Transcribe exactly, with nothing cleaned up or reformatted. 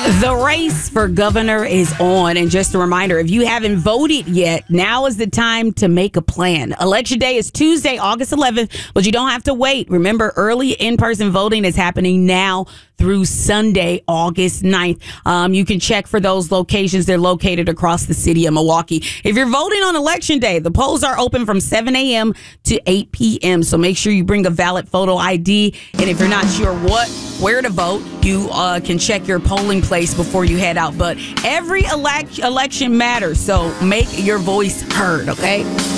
The race for governor is on. And just a reminder, if you haven't voted yet, now is the time to make a plan. Election day is Tuesday, August eleventh, but you don't have to wait. Remember, early in-person voting is happening now through Sunday, August ninth. Um, you can check for those locations. They're located across the city of Milwaukee. If you're voting on election day, the polls are open from seven a.m. to eight p.m. So make sure you bring a valid photo I D. And if you're not sure what, where to vote, you uh, can check your polling place before you head out. But every elec- election matters, so make your voice heard, okay?